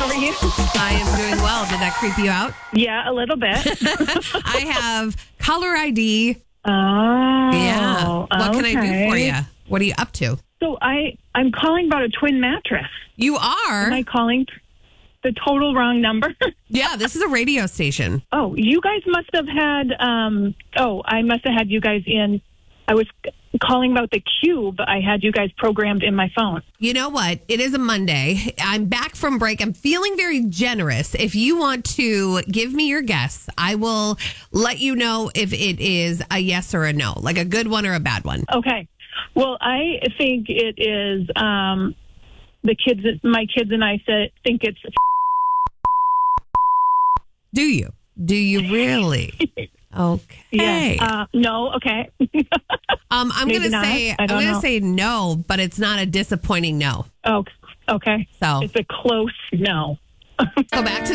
How are you? I am doing well. Did that creep you out? Yeah, a little bit. I have caller ID. Oh, Yeah. What can I do for you? What are you up to? So I'm calling about a twin mattress. You are? Am I calling the total wrong number? Yeah, this is a radio station. Oh, you guys must have had. I must have had you guys in. I was calling about the Cube. I had you guys programmed in my phone. You know what? It is a Monday. I'm back from break. I'm feeling very generous. If you want to give me your guess, I will let you know if it is a yes or a no, like a good one or a bad one. Okay. Well, I think it is. The kids, my kids, and I think it's. Do you? Do you really? Okay. Yeah. No. Okay. I'm Maybe gonna say no, but it's not a disappointing no. Oh. Okay. So it's a close no. go back to